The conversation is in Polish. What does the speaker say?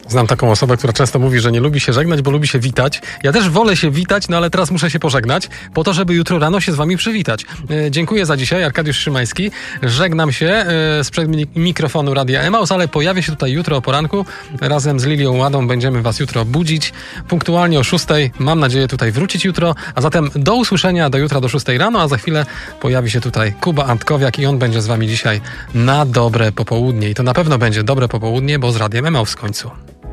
Znam taką osobę, która często mówi, że nie lubi się żegnać, bo lubi się witać. Ja też wolę się witać, no ale teraz muszę się pożegnać, po to, żeby jutro rano się z wami przywitać. Dziękuję za dzisiaj, Arkadiusz Szymański. Żegnam się sprzed mikrofonu Radia Emaus, ale pojawię się tutaj jutro o poranku. Razem z Lilią Ładą będziemy was jutro budzić. Punktualnie o 6:00. Mam nadzieję tutaj wrócić jutro. A zatem do usłyszenia do jutra do 6:00 rano, a za chwilę pojawi się tutaj Kuba Antkowiak i on będzie z wami dzisiaj na dobre popołudnie. I to na pewno będzie dobre popołudnie, bo z Radiem Emaus w końcu.